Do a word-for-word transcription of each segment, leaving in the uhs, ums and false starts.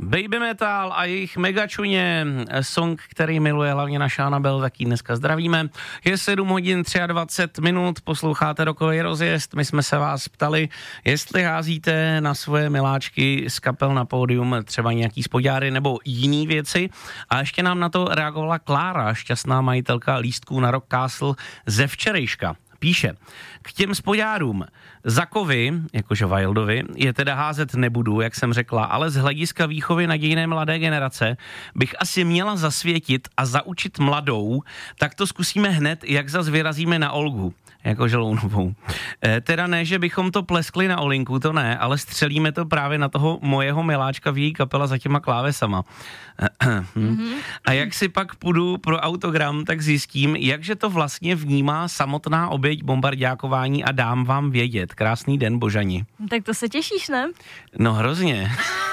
Baby Metal a jejich Megačuně, song, který miluje hlavně naša Anabel, taky dneska zdravíme. Je sedm hodin dvacet tři minut, posloucháte rokový rozjezd, my jsme se vás ptali, jestli házíte na svoje miláčky z kapel na pódium třeba nějaký spodňáry nebo jiný věci. A ještě nám na to reagovala Klára, šťastná majitelka lístků na Rock Castle ze včerejška. Píše, k těm spodňárům Zakovi, jakože Wildovi, je teda házet nebudu, jak jsem řekla, ale z hlediska výchovy nadějné mladé generace bych asi měla zasvětit a zaučit mladou, tak to zkusíme hned, jak zas vyrazíme na Olgu, jako Želounovou. E, teda ne, že bychom to pleskli na Olinku, to ne, ale střelíme to právě na toho mojeho miláčka v její kapela za těma klávesama. Mm-hmm. A jak si pak půjdu pro autogram, tak zjistím, jakže to vlastně vnímá samotná oběť bombardákování a dám vám vědět. Krásný den, Božani. Tak to se těšíš, ne? No hrozně.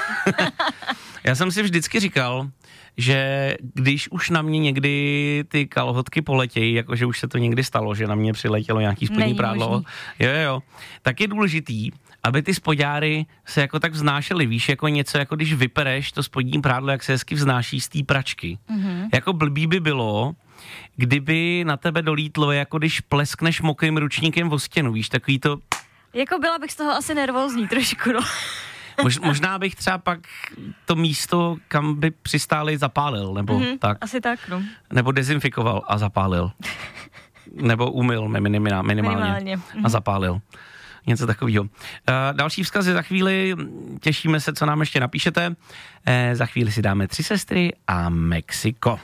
Já jsem si vždycky říkal, že když už na mě někdy ty kalhotky poletějí, jakože už se to někdy stalo, že na mě přiletělo nějaký spodní prádlo, jo, jo, tak je důležitý, aby ty spodňáry se jako tak vznášely, víš, jako něco, jako když vypereš to spodní prádlo, jak se hezky vznáší z té pračky. Mm-hmm. Jako blbý by bylo, kdyby na tebe dolítlo, jako když pleskneš mokrým ručníkem o stěnu, víš, takový to... Jako byla bych z toho asi nervózní trošku, no. Mož, možná bych třeba pak to místo, kam by přistáli, zapálil, nebo mm-hmm, tak. Asi tak, no. Nebo dezinfikoval a zapálil. Nebo umyl minimálně, minimálně a zapálil. Něco takového. Uh, další vzkazy za chvíli, těšíme se, co nám ještě napíšete. Uh, za chvíli si dáme Tři sestry a Mexiko.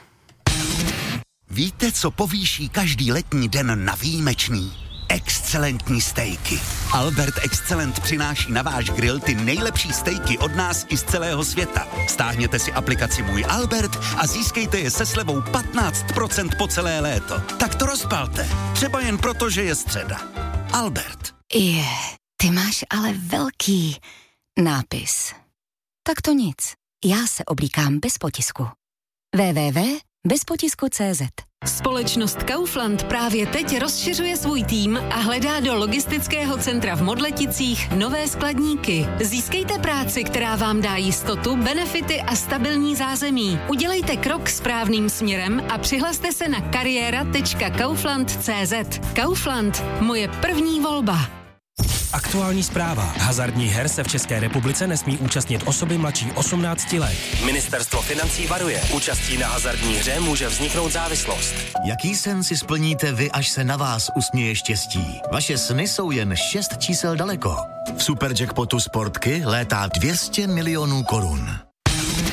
Víte, co povýší každý letní den na výjimečný? Excelentní stejky. Albert Excellent přináší na váš grill ty nejlepší stejky od nás i z celého světa. Stáhněte si aplikaci Můj Albert a získejte je se slevou patnáct procent po celé léto. Tak to rozpalte. Třeba jen proto, že je středa. Albert. Je, ty máš ale velký nápis. Tak to nic. Já se oblíkám bez potisku. w w w tečka bez potisku tečka cé zet. Společnost Kaufland právě teď rozšiřuje svůj tým a hledá do logistického centra v Modleticích nové skladníky. Získejte práci, která vám dá jistotu, benefity a stabilní zázemí. Udělejte krok správným směrem a přihlaste se na kariéra tečka kaufland tečka cé zet. Kaufland, moje první volba. Aktuální zpráva. Hazardních her se v České republice nesmí účastnit osoby mladší osmnácti let. Ministerstvo financí varuje. Účastí na hazardní hře může vzniknout závislost. Jaký sen si splníte vy, až se na vás usměje štěstí? Vaše sny jsou jen šest čísel daleko. V Superjackpotu Sportky létá dvě stě milionů korun.